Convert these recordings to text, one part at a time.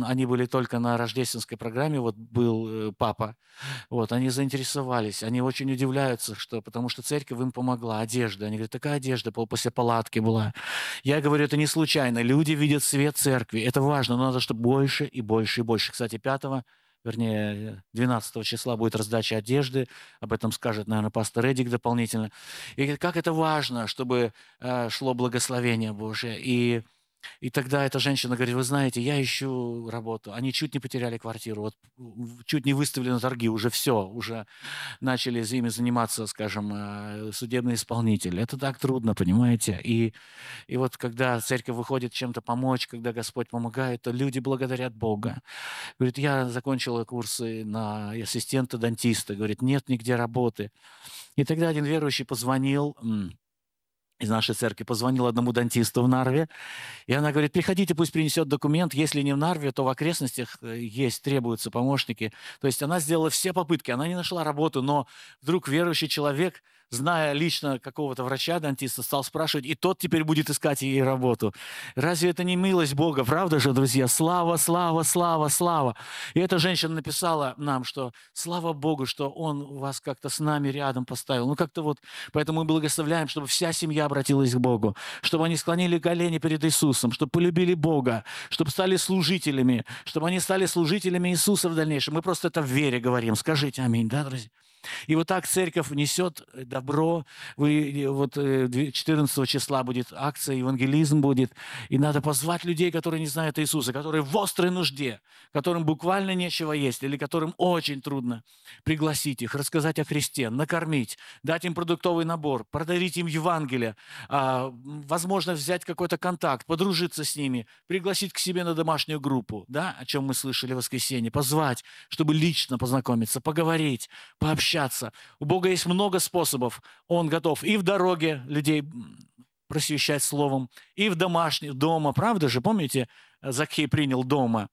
они были только на рождественской программе, вот был папа, вот, они заинтересовались, они очень удивляются, потому что церковь им помогла, одежда. Они говорят, такая одежда после палатки была. Я говорю, это не случайно, люди видят свет церкви, это важно, но надо, чтобы больше и больше и больше. Кстати, 12 числа будет раздача одежды, об этом скажет, наверное, пастор Эдик дополнительно. И говорит, как это важно, чтобы шло благословение Божие. И тогда эта женщина говорит, вы знаете, я ищу работу. Они чуть не потеряли квартиру, вот чуть не выставили на торги, уже все, уже начали ими заниматься, скажем, судебный исполнитель. Это так трудно, понимаете? И вот когда церковь выходит чем-то помочь, когда Господь помогает, то люди благодарят Бога. Говорит, я закончила курсы на ассистента-дантиста. Говорит, нет нигде работы. И тогда один верующий позвонил из нашей церкви, позвонил одному дантисту в Нарве, и она говорит, приходите, пусть принесет документ, если не в Нарве, то в окрестностях требуются помощники. То есть она сделала все попытки, она не нашла работу, но вдруг верующий человек, зная лично какого-то врача-дантиста, стал спрашивать, и тот теперь будет искать ей работу. Разве это не милость Бога? Правда же, друзья? Слава, слава, слава, слава. И эта женщина написала нам, что слава Богу, что Он вас как-то с нами рядом поставил. Ну, как-то вот, поэтому мы благословляем, чтобы вся семья обратилась к Богу, чтобы они склонили колени перед Иисусом, чтобы полюбили Бога, чтобы стали служителями, чтобы они стали служителями Иисуса в дальнейшем. Мы просто это в вере говорим. Скажите аминь, да, друзья? И вот так церковь несет добро. Вот 14 числа будет акция, евангелизм будет. И надо позвать людей, которые не знают Иисуса, которые в острой нужде, которым буквально нечего есть, или которым очень трудно. Пригласить их, рассказать о Христе, накормить, дать им продуктовый набор, подарить им Евангелие, возможно, взять какой-то контакт, подружиться с ними, пригласить к себе на домашнюю группу, да, о чем мы слышали в воскресенье, позвать, чтобы лично познакомиться, поговорить, пообщаться. У Бога есть много способов. Он готов и в дороге людей просвещать словом, и в дома. Правда же? Помните, Закхей принял дома.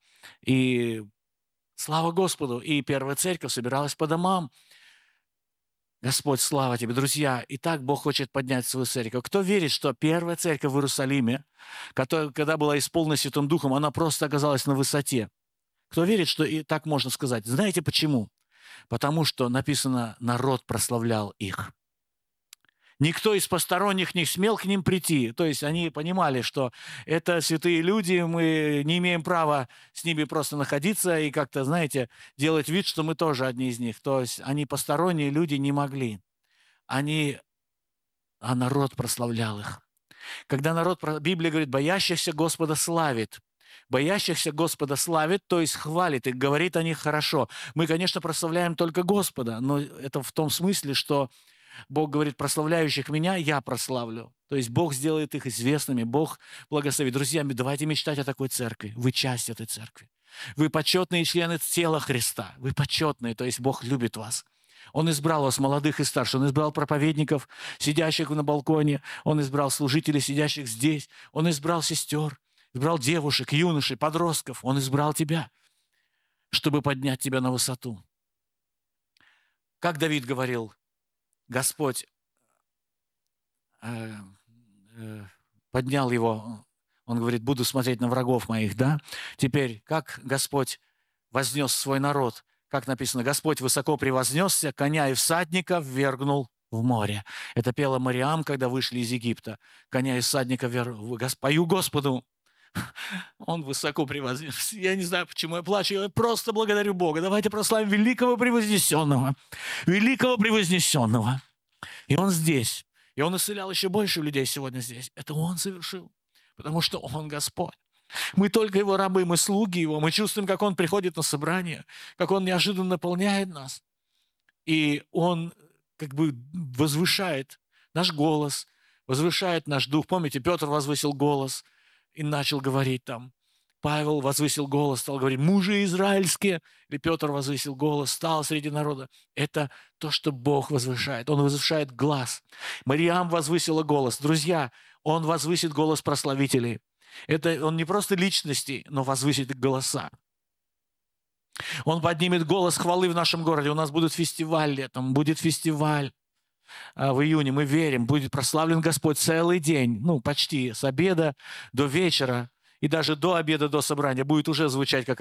И слава Господу. И первая церковь собиралась по домам. Господь, слава тебе, друзья. И так Бог хочет поднять свою церковь. Кто верит, что первая церковь в Иерусалиме, когда была исполнена Святым Духом, она просто оказалась на высоте? Кто верит, что и так можно сказать? Знаете почему? Потому что написано, народ прославлял их. Никто из посторонних не смел к ним прийти. То есть они понимали, что это святые люди, мы не имеем права с ними просто находиться и как-то, знаете, делать вид, что мы тоже одни из них. То есть они посторонние люди не могли. А народ прославлял их. Когда Библия говорит, боящихся Господа славит. Боящихся Господа славит, то есть хвалит и говорит о них хорошо. Мы, конечно, прославляем только Господа, но это в том смысле, что Бог говорит, прославляющих меня я прославлю. То есть Бог сделает их известными, Бог благословит. Друзья, давайте мечтать о такой церкви. Вы часть этой церкви. Вы почетные члены тела Христа. Вы почетные, то есть Бог любит вас. Он избрал вас, молодых и старших. Он избрал проповедников, сидящих на балконе. Он избрал служителей, сидящих здесь. Он избрал сестер. Избрал девушек, юношей, подростков. Он избрал тебя, чтобы поднять тебя на высоту. Как Давид говорил, Господь поднял его, он говорит, буду смотреть на врагов моих, да? Теперь, как Господь вознес свой народ, как написано, Господь высоко превознесся, коня и всадника ввергнул в море. Это пела Мариам, когда вышли из Египта. Коня и всадника пою Господу. Он высоко превознесся. Я не знаю, почему я плачу, я просто благодарю Бога. Давайте прославим великого превознесенного. Великого превознесенного. И Он здесь. И Он исцелял еще больше людей сегодня здесь. Это Он совершил. Потому что Он Господь. Мы только Его рабы, мы слуги Его. Мы чувствуем, как Он приходит на собрание, как Он неожиданно наполняет нас. И Он как бы возвышает наш голос, возвышает наш дух. Помните, Петр возвысил голос и начал говорить там. Павел возвысил голос, стал говорить, мужи израильские. Или Петр возвысил голос, стал среди народа. Это то, что Бог возвышает. Он возвышает глаз. Мариам возвысила голос. Друзья, Он возвысит голос прославителей. Это Он не просто личности, но возвысит их голоса. Он поднимет голос хвалы в нашем городе. У нас будет фестиваль летом, будет фестиваль. В июне, мы верим, будет прославлен Господь целый день, ну, почти с обеда до вечера, и даже до обеда, до собрания будет уже звучать как